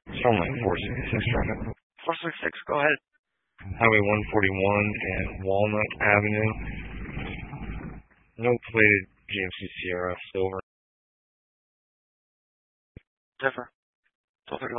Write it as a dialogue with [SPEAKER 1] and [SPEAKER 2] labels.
[SPEAKER 1] Starline 466 traffic.
[SPEAKER 2] 466, go ahead.
[SPEAKER 1] Highway 141 and Walnut Avenue. No plated GMC Sierra, silver.
[SPEAKER 2] Different. 1231.